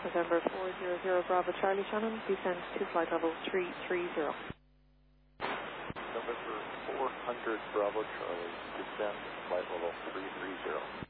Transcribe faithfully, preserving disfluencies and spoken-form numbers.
November four zero zero Bravo Charlie Shannon, descend to flight level three three zero. November four hundred Bravo Charlie, descend flight level three three zero.